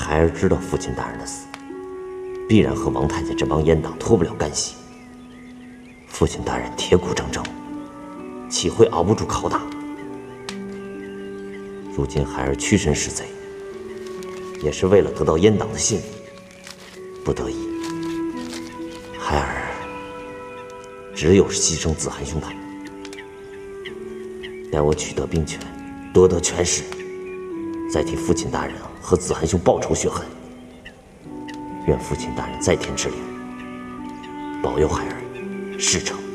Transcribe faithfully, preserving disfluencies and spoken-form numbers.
孩儿知道父亲大人的死，必然和王太监这帮阉党脱不了干系。父亲大人铁骨铮铮，岂会熬不住拷打？如今孩儿屈身示贼，也是为了得到阉党的信任，不得已，孩儿只有牺牲子涵兄他们。待我取得兵权，夺得权势，再替父亲大人和子涵兄报仇雪恨。愿父亲大人在天之灵，保佑孩儿事成。